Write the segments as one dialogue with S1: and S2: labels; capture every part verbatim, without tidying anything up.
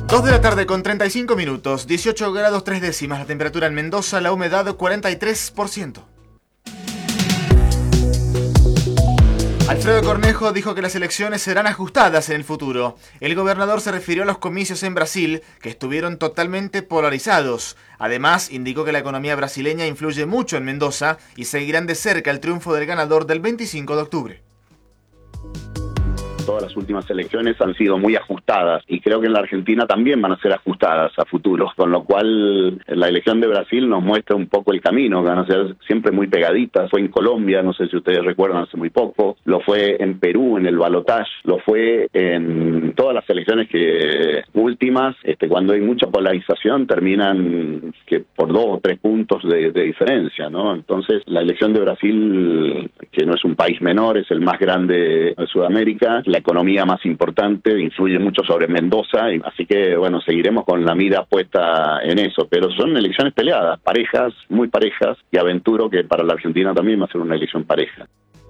S1: dos de la tarde con treinta y cinco minutos, dieciocho grados tres décimas la temperatura en Mendoza, la humedad cuarenta y tres por ciento. Alfredo Cornejo dijo que las elecciones serán ajustadas en el futuro. El gobernador se refirió a los comicios en Brasil, que estuvieron totalmente polarizados. Además, indicó que la economía brasileña influye mucho en Mendoza y seguirán de cerca el triunfo del ganador del veinticinco de octubre.
S2: Todas las últimas elecciones han sido muy ajustadas y creo que en la Argentina también van a ser ajustadas a futuro, con lo cual la elección de Brasil nos muestra un poco el camino, que van a ser siempre muy pegaditas. Fue en Colombia, no sé si ustedes recuerdan, hace muy poco, lo fue en Perú en el balotaje, lo fue en todas las elecciones que últimas, este, cuando hay mucha polarización terminan que por dos o tres puntos de, de diferencia, ¿no? Entonces la elección de Brasil, que no es un país menor, es el más grande de Sudamérica, la economía más importante, influye mucho sobre Mendoza, y así que bueno, seguiremos con la mira puesta en eso, pero son elecciones peleadas, parejas, muy parejas, y aventuro que para la Argentina también va a ser una elección pareja.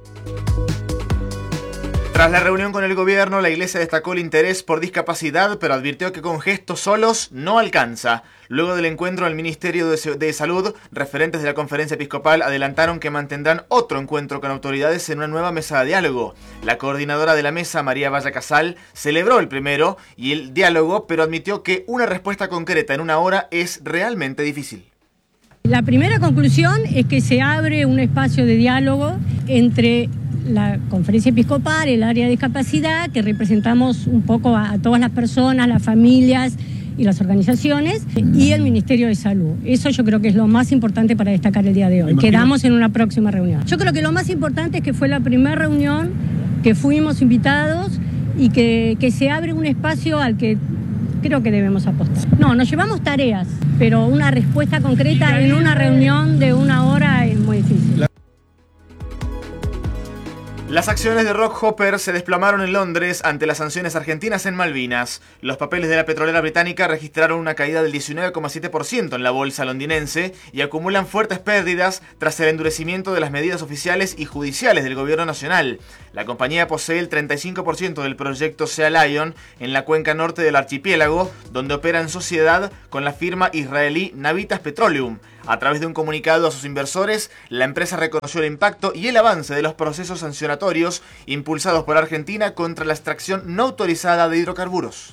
S1: Tras la reunión con el gobierno, la iglesia destacó el interés por discapacidad, pero advirtió que con gestos solos no alcanza. Luego del encuentro en el Ministerio de Salud, referentes de la conferencia episcopal adelantaron que mantendrán otro encuentro con autoridades en una nueva mesa de diálogo. La coordinadora de la mesa, María Valla Casal, celebró el primero y el diálogo, pero admitió que una respuesta concreta en una hora es realmente difícil.
S3: La primera conclusión es que se abre un espacio de diálogo entre la conferencia episcopal, el área de discapacidad, que representamos un poco a, a todas las personas, las familias y las organizaciones, y el Ministerio de Salud. Eso yo creo que es lo más importante para destacar el día de hoy. Quedamos en una próxima reunión. Yo creo que lo más importante es que fue la primera reunión, que fuimos invitados y que, que se abre un espacio al que creo que debemos apostar. No, nos llevamos tareas, pero una respuesta concreta en una reunión de una hora es muy difícil.
S1: Las acciones de Rock Hopper se desplomaron en Londres ante las sanciones argentinas en Malvinas. Los papeles de la petrolera británica registraron una caída del diecinueve coma siete por ciento en la bolsa londinense y acumulan fuertes pérdidas tras el endurecimiento de las medidas oficiales y judiciales del gobierno nacional. La compañía posee el treinta y cinco por ciento del proyecto Sea Lion en la cuenca norte del archipiélago, donde opera en sociedad con la firma israelí Navitas Petroleum. A través de un comunicado a sus inversores, la empresa reconoció el impacto y el avance de los procesos sancionatorios impulsados por Argentina contra la extracción no autorizada de hidrocarburos.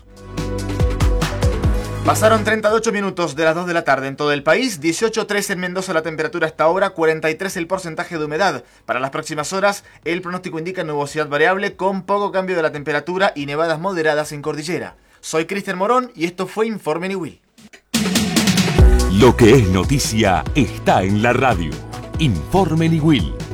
S1: Pasaron treinta y ocho minutos de las dos de la tarde en todo el país, dieciocho coma tres en Mendoza la temperatura hasta ahora, cuarenta y tres el porcentaje de humedad. Para las próximas horas, el pronóstico indica nubosidad variable con poco cambio de la temperatura y nevadas moderadas en cordillera. Soy Cristian Morón y esto fue Informe Niwil.
S4: Lo que es noticia está en la radio. Informe Niwil.